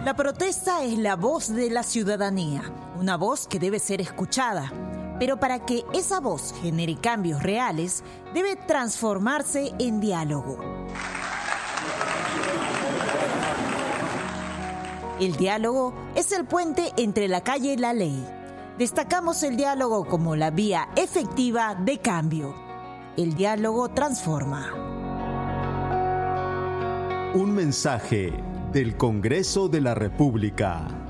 La protesta es la voz de la ciudadanía, una voz que debe ser escuchada. Pero para que esa voz genere cambios reales, debe transformarse en diálogo. El diálogo es el puente entre la calle y la ley. Destacamos el diálogo como la vía efectiva de cambio. El diálogo transforma. Un mensaje del Congreso de la República.